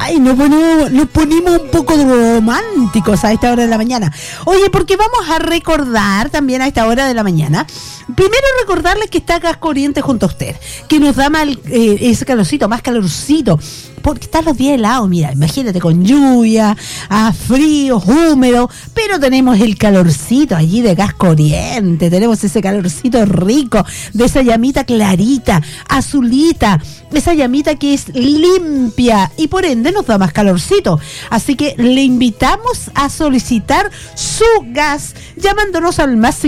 Ay, nos ponemos un poco románticos a esta hora de la mañana. Oye, porque vamos a recordar también a esta hora de la mañana. Primero recordarles que está Gas Corriente junto a usted, que nos da ese calorcito, más calorcito, porque están los días helados, mira, imagínate, con lluvia, frío, húmedo, pero tenemos el calorcito allí de Gas Corriente, tenemos ese calorcito rico, de esa llamita clarita, azulita, esa llamita que es limpia y por ende nos da más calorcito. Así que le invitamos a solicitar su gas llamándonos al más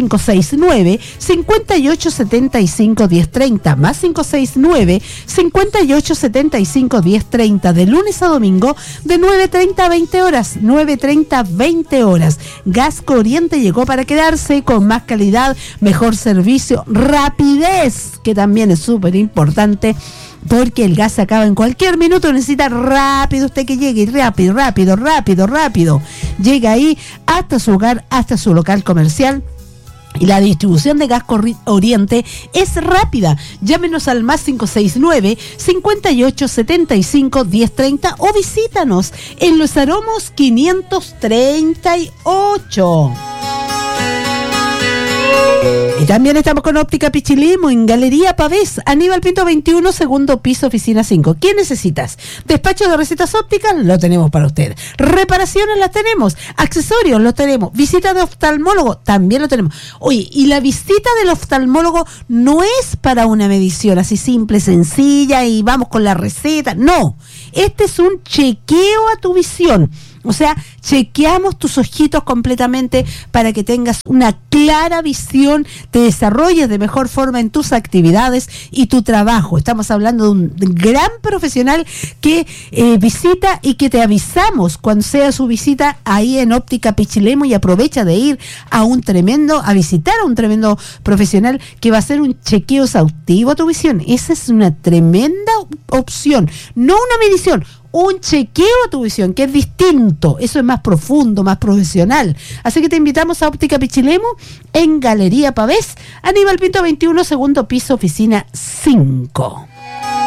569-5875-1030, más 569-5875-1030, de lunes a domingo de 9:30 a 20 horas, 9:30 a 20 horas. Gas Corriente llegó para quedarse, con más calidad, mejor servicio, rapidez, que también es súper importante, porque el gas se acaba en cualquier minuto, necesita rápido usted que llegue, rápido. Llega ahí hasta su hogar, hasta su local comercial. Y la distribución de Gas Oriente es rápida. Llámenos al más 569-5875-1030 o visítanos en Los Aromos 538. Y también estamos con Óptica Pichilemu en Galería Pavés, Aníbal Pinto 21, segundo piso, oficina 5. ¿Qué necesitas? Despacho de recetas ópticas, lo tenemos para usted. Reparaciones las tenemos, accesorios los tenemos, visita de oftalmólogo también lo tenemos. Oye, y la visita del oftalmólogo no es para una medición así simple, sencilla y vamos con la receta, no. Este es un chequeo a tu visión. O sea, chequeamos tus ojitos completamente para que tengas una clara visión, te desarrolles de mejor forma en tus actividades y tu trabajo. Estamos hablando de un gran profesional que visita y que te avisamos cuando sea su visita ahí en Óptica Pichilemu, y aprovecha de ir a visitar a un tremendo profesional que va a hacer un chequeo exhaustivo a tu visión. Esa es una tremenda opción, no una medición. Un chequeo a tu visión, que es distinto, eso es más profundo, más profesional. Así que te invitamos a Óptica Pichilemu en Galería Pavés, Aníbal Pinto 21, segundo piso, oficina 5.